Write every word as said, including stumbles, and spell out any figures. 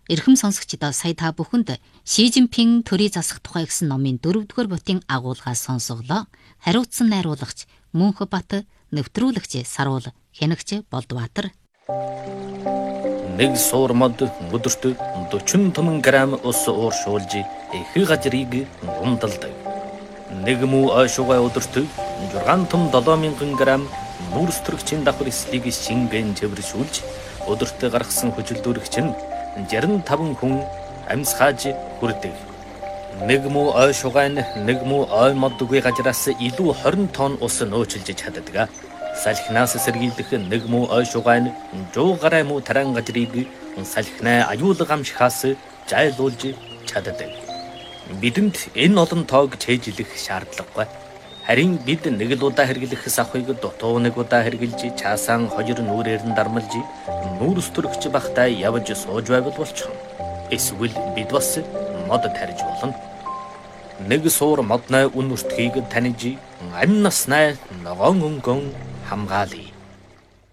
Эрхэм сонсогчдоо сая та бүхэнд Ши Жинпин төрийн засах тухай гэсэн номын дөрөвдүгээр бутын агуулгаас сонсоглоо. Хариуцсан найруулагч Мөнхбат, нэвтрүүлэгч Саруул, хянагч Болдбаатар. Нэг суурмад өдөрт дөрвөн грамм ус ууршуулж их газрыг умдалдаг. Нэг муу ойшуугай өдөрт жургаан том долоо мянган грамм нүүрс төрөгчийн давхар эслийг шингэн цэвэршүүлж өдөрт гаргасан хөжилдөрөгч нь жарин таван хүн амьсгааж хүрдэг. Нэг муу ойшуугай нэг муу ой модгүй газраас илүү хорин тонн ус нөөцөлж чаддаг. Салхинаас сэргийлэх нэг муу ойшуугай нь жуу гарай муу таран газрыг салхинаа аюулга амшихаас жайлуулж чаддаг. Бидэнд энэ олон тоог чэйжлэх шаардлагагүй. Харин бид нэг л удаа хэрэглэх сахыг дутуу нэг удаа хэрэглэж чаасан хоёр нүрээр нь дармалж нүүрс төрөгч бахтай явж сууж байвал болчихно. Эсвэл бид бас мод тарж болно. Нэг суур модны үн өртгийг таньж амь наснаа ногоон өнгөн хамгаалъя.